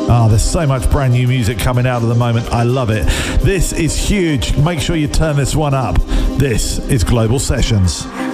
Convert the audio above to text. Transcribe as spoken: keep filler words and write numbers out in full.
Ah, oh, there's so much brand new music coming out at the moment. I love it. This is huge. Make sure you turn this one up. This is Global Sessions.